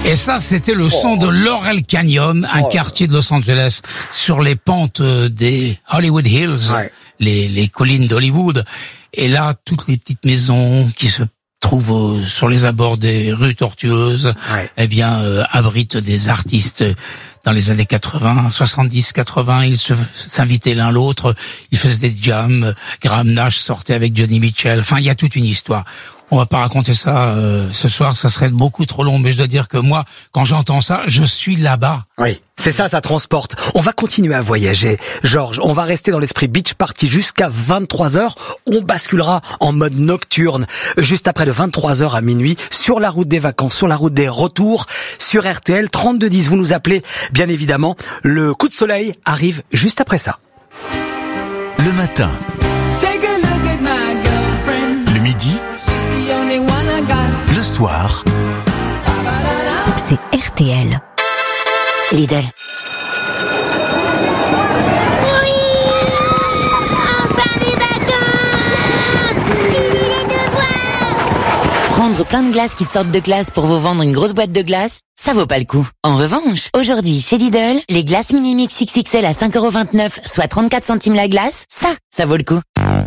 Et ça, c'était le son de Laurel Canyon, un quartier de Los Angeles, sur les pentes des Hollywood Hills, les collines d'Hollywood. Et là, toutes les petites maisons qui se trouvent sur les abords des rues tortueuses, abritent des artistes. Dans les années 80, 70, 80, ils s'invitaient l'un l'autre, ils faisaient des jams, Graham Nash sortait avec Johnny Mitchell, enfin il y a toute une histoire. On va pas raconter ça ce soir, ça serait beaucoup trop long, mais je dois dire que moi, quand j'entends ça, je suis là-bas. Oui, c'est ça transporte. On va continuer à voyager. Georges, on va rester dans l'esprit beach party jusqu'à 23h. On basculera en mode nocturne juste après de 23h à minuit sur la route des vacances, sur la route des retours, sur RTL 3210. Vous nous appelez, bien évidemment. Le coup de soleil arrive juste après ça. Le matin. Le midi. Le soir. C'est RTL. Lidl. Oui, enfin les vacances. Fini les devoirs. Prendre plein de glaces qui sortent de glace pour vous vendre une grosse boîte de glace, ça vaut pas le coup. En revanche, aujourd'hui chez Lidl, les glaces Mini-Mix XXL à 5,29€, soit 34 centimes la glace, ça vaut le coup.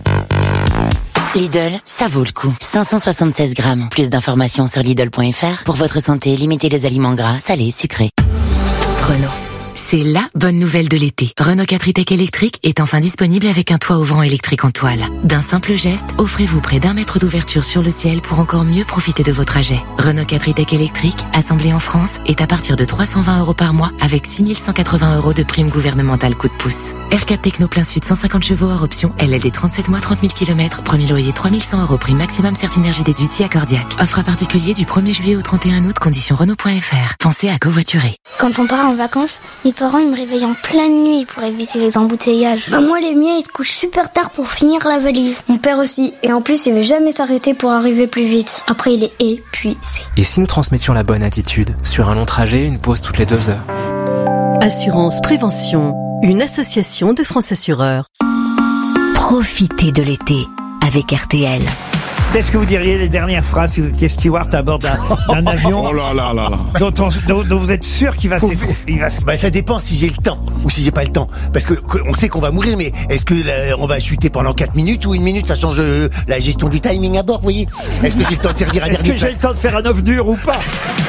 Lidl, ça vaut le coup. 576 grammes. Plus d'informations sur Lidl.fr. Pour votre santé, limitez les aliments gras, salés, sucrés. Renault. C'est la bonne nouvelle de l'été. Renault 4 e-Tech électrique est enfin disponible avec un toit ouvrant électrique en toile. D'un simple geste, offrez-vous près d'1 mètre d'ouverture sur le ciel pour encore mieux profiter de vos trajets. Renault 4 e-Tech électrique, assemblé en France, est à partir de 320€ par mois avec 6180€ de prime gouvernementale coup de pouce. R4 Techno plein sud 150 chevaux hors option, LLD 37 mois 30 000 km, premier loyer 3100€, prime maximum Certinergie déduite si accordiaque. Offre à particulier du 1er juillet au 31 août, conditions Renault.fr. Pensez à covoiturer. Quand on part en vacances, mes parents ils me réveillent en pleine nuit pour éviter les embouteillages. Moi les miens ils se couchent super tard pour finir la valise. Mon père aussi. Et en plus il veut jamais s'arrêter pour arriver plus vite. Après il est épuisé. Et si nous transmettions la bonne attitude? Sur un long trajet, une pause toutes les 2 heures. Assurance Prévention, une association de France Assureurs. Profitez de l'été avec RTL. Qu'est-ce que vous diriez les dernières phrases si vous étiez steward à bord d'un avion Oh là là là là. dont vous êtes sûr qu'il va s'écrouler? Ça dépend si j'ai le temps ou si j'ai pas le temps. Parce que on sait qu'on va mourir, mais est-ce que on va chuter pendant 4 minutes ou 1 minute? Ça change la gestion du timing à bord, vous voyez. Est-ce que j'ai le temps de servir à Est-ce que j'ai le temps de faire un œuf dur ou pas?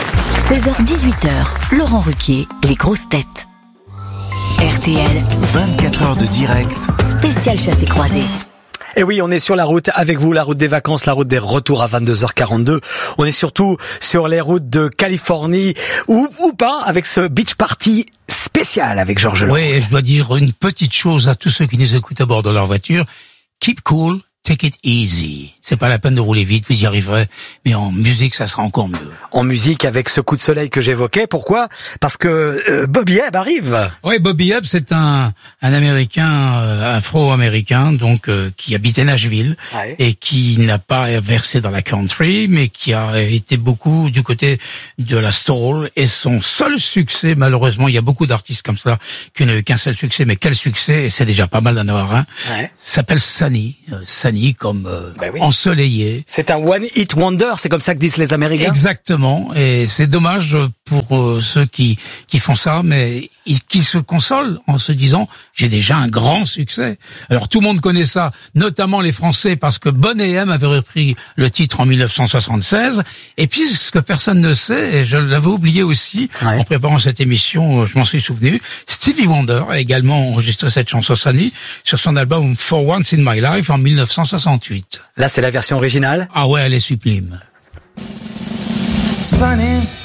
16h-18h, Laurent Ruquier, les grosses têtes. RTL. 24 heures de direct. Spécial chassé croisé. Et oui, on est sur la route avec vous, la route des vacances, la route des retours à 22h42. On est surtout sur les routes de Californie ou pas avec ce beach party spécial avec Georges Laurent. Oui, je dois dire une petite chose à tous ceux qui nous écoutent à bord de leur voiture. Keep cool, take it easy. C'est pas la peine de rouler vite, vous y arriverez. Mais en musique, ça sera encore mieux. En musique, avec ce coup de soleil que j'évoquais. Pourquoi? Parce que Bobby Hebb arrive. Oui, Bobby Hebb, c'est un Américain, afro-américain, donc qui habitait Nashville et qui n'a pas versé dans la country, mais qui a été beaucoup du côté de la soul. Et son seul succès, malheureusement, il y a beaucoup d'artistes comme ça qui n'ont eu qu'un seul succès, mais quel succès, et c'est déjà pas mal d'en avoir un, s'appelle Sunny. Sunny comme ensoleillé. C'est un one hit wonder, c'est comme ça que disent les Américains. Exactement, et c'est dommage pour ceux qui font ça, mais qui se consolent en se disant j'ai déjà un grand succès. Alors tout le monde connaît ça, notamment les Français, parce que Boney M avait repris le titre en 1976. Et puis ce que personne ne sait, et je l'avais oublié aussi en préparant cette émission, je m'en suis souvenu, Stevie Wonder a également enregistré cette chanson Sunny sur son album For Once in My Life en 1968. Là c'est la version originale. Ah ouais, elle est sublime. Sunny.